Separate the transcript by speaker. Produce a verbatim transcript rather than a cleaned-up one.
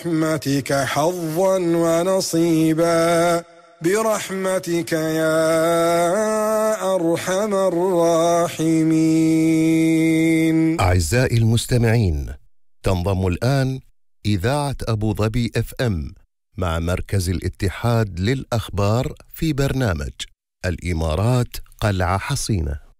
Speaker 1: برحمتك حظا ونصيبا برحمتك يا أرحم الراحمين.
Speaker 2: أعزائي المستمعين، تنضم الآن إذاعة أبو ظبي إف إم مع مركز الاتحاد للأخبار في برنامج الإمارات قلعة حصينة.